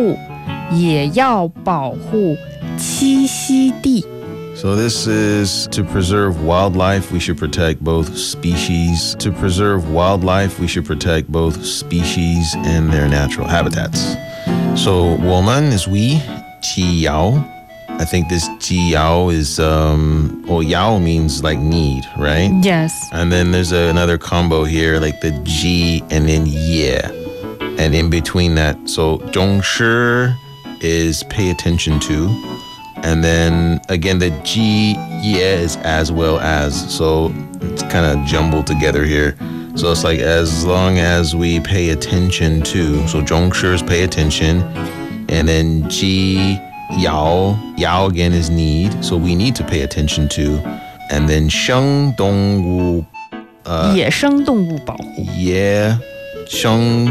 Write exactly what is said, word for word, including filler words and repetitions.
护，也要保护栖息地。 So this is to preserve wildlife, we should protect both species. To preserve wildlife, we should protect both species and their natural habitats. So 我们 is we, 鸡咬. I think this 鸡咬 is, um, well, 咬 means like need, right? Yes. And then there's a, another combo here, like the G and then yeah. And in between that, so 重视 is pay attention to. And then again, the G, yeah, is as well as. So it's kind of jumbled together here. So it's like as long as we pay attention to. So 重视 is pay attention. And then G, yao, yao again is need. So we need to pay attention to. And then 生动物, uh, 野生动物保护。 yeah, 生